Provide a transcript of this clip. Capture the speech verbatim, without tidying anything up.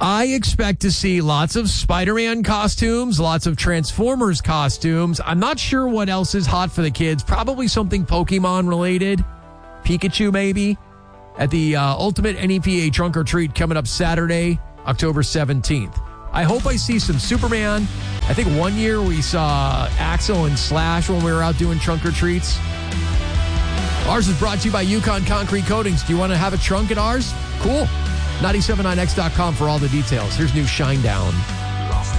I expect to see lots of Spider-Man costumes, lots of Transformers costumes. I'm not sure what else is hot for the kids. Probably something Pokemon related. Pikachu, maybe. At the uh, Ultimate N E P A Trunk or Treat coming up Saturday, October seventeenth. I hope I see some Superman. I think one year we saw Axel and Slash when we were out doing trunk or treats. Ours is brought to you by Yukon Concrete Coatings. Do you want to have a trunk at ours? Cool. nine seven nine x dot com for all the details. Here's new Shinedown.